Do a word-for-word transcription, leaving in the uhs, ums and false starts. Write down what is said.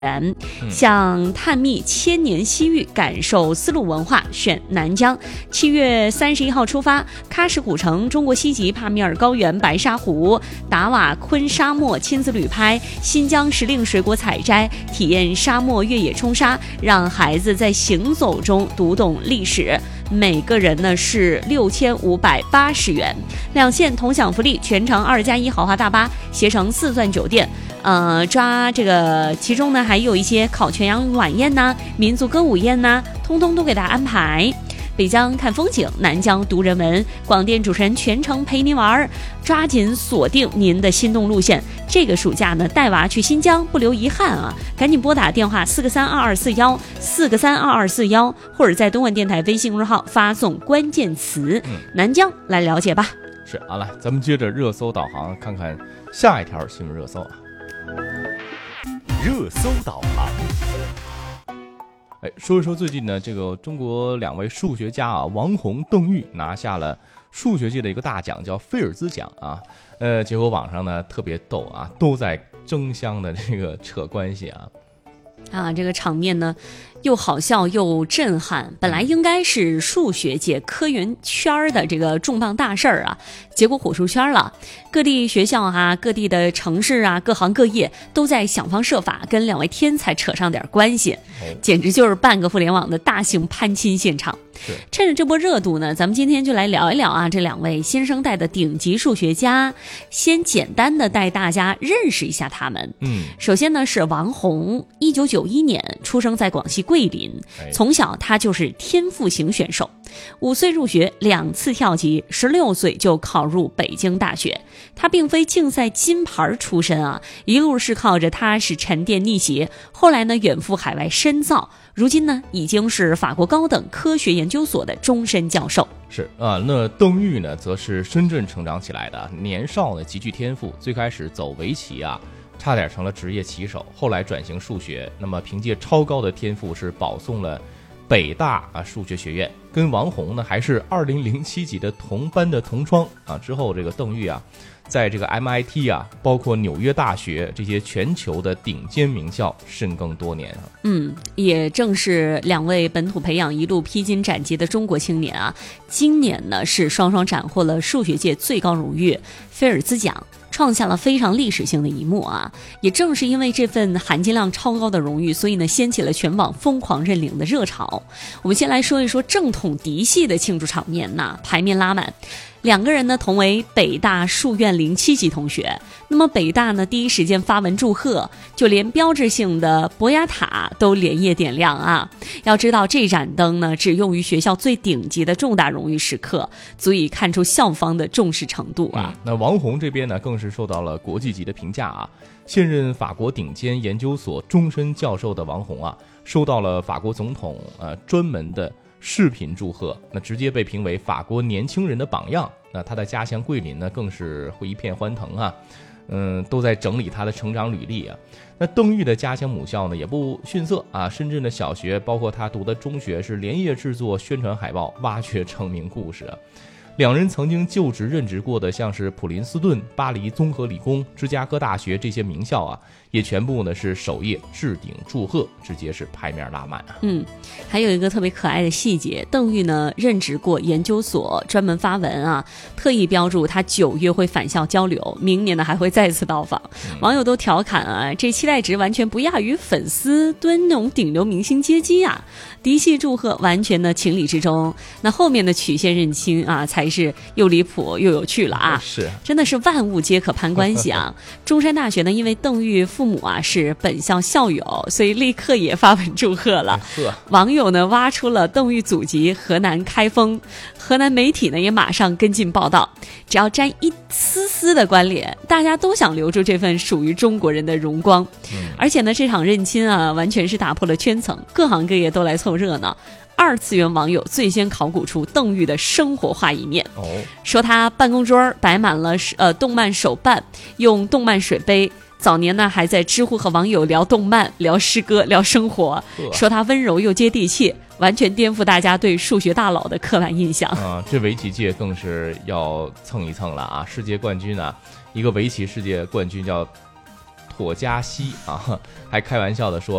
想探秘千年西域，感受丝路文化，选南疆。七月三十一号出发，喀什古城、中国西极、帕米尔高原、白沙湖、达瓦昆沙漠亲子旅拍，新疆时令水果采摘，体验沙漠越野冲沙，让孩子在行走中读懂历史。每个人呢是六千五百八十元，两线同享福利，全程二加一豪华大巴，携程四钻酒店。呃，抓这个，其中呢还有一些烤全羊晚宴呐、民族歌舞宴呐，通通都给大家安排。北疆看风景，南疆读人文，广电主持人全程陪您玩，抓紧锁定您的心动路线。这个暑假呢，带娃去新疆不留遗憾啊！赶紧拨打电话四个三二二四幺四个三二二四幺，或者在东莞电台微信公众号发送关键词“嗯、南疆”来了解吧。 是，好了，咱们接着热搜导航，看看下一条新闻热搜啊。 热搜导航。 哎，说一说最近呢，这个中国两位数学家啊，王洪、邓玉拿下了数学界的一个大奖，叫菲尔兹奖啊。呃，结果网上呢特别逗啊，都在争相的这个扯关系啊。 啊，这个场面呢，又好笑又震撼。本来应该是数学界、科研圈的这个重磅大事儿啊，结果火出圈了。各地学校啊、各地的城市啊、各行各业都在想方设法跟两位天才扯上点关系，简直就是半个互联网的大型攀亲现场。趁着这波热度呢，咱们今天就来聊一聊啊，这两位新生代的顶级数学家。先简单的带大家认识一下他们。嗯，首先呢是王洪，一九九一年出生在广西桂林，从小他就是天赋型选手，五岁入学，两次跳级，十六岁就考入北京大学。他并非竞赛金牌出身啊，一路是靠着踏实沉淀逆袭，后来呢远赴海外深造。如今呢，已经是法国高等科学研究所的终身教授。 是啊，那邓玉呢，则是深圳成长起来的，年少呢极具天赋，最开始走围棋啊，差点成了职业棋手，后来转型数学，那么凭借超高的天赋是保送了北大啊数学学院，跟王洪呢还是二零零七级的同班的同窗啊。之后这个邓玉啊，在这个 M I T 啊，包括纽约大学这些全球的顶尖名校深耕多年啊。 嗯，也正是两位本土培养一路披荆斩棘的中国青年啊，今年呢是双双斩获了数学界最高荣誉菲尔兹奖，创下了非常历史性的一幕啊！也正是因为这份含金量超高的荣誉，所以呢，掀起了全网疯狂认领的热潮。我们先来说一说正统嫡系的庆祝场面呐，排面拉满。两个人呢同为北大数院零七级同学，那么北大呢第一时间发文祝贺，就连标志性的博雅塔都连夜点亮啊！要知道这盏灯呢只用于学校最顶级的重大荣誉时刻，足以看出校方的重视程度啊。 嗯、那王洪这边呢更是受到了国际级的评价啊，现任法国顶尖研究所终身教授的王洪啊，收到了法国总统呃专门的视频祝贺，那直接被评为法国年轻人的榜样。那他的家乡桂林呢，更是会一片欢腾啊，嗯，都在整理他的成长履历啊。那邓玉的家乡母校呢，也不逊色啊，深圳的小学，包括他读的中学，是连夜制作宣传海报，挖掘成名故事啊。两人曾经就职任职过的，像是普林斯顿、巴黎综合理工、芝加哥大学这些名校啊，也全部呢是首页置顶祝贺，直接是排面拉满啊。 嗯，还有一个特别可爱的细节，邓玉呢任职过研究所，专门发文啊，特意标注他九月会返校交流，明年呢还会再次到访。嗯、网友都调侃啊，这期待值完全不亚于粉丝蹲那种顶流明星接机啊，嫡系祝贺完全呢情理之中。那后面的曲线认亲啊，才是又离谱又有趣了啊！ 是， 真的是万物皆可攀关系啊！中山大学呢，因为邓玉父母啊是本校校友，所以立刻也发文祝贺了。网友呢挖出了邓玉祖籍河南开封，河南媒体呢也马上跟进报道。只要沾一丝丝的关联，大家都想留住这份属于中国人的荣光。嗯、而且呢，这场认亲啊，完全是打破了圈层，各行各业都来凑热闹。二次元网友最先考古出邓玉的生活化一面，哦、说他办公桌摆满了呃动漫手办，用动漫水杯。早年呢还在知乎和网友聊动漫、聊诗歌、聊生活，说他温柔又接地气，完全颠覆大家对数学大佬的刻板印象啊！这围棋界更是要蹭一蹭了啊！世界冠军啊，一个围棋世界冠军叫妥加西啊，还开玩笑的说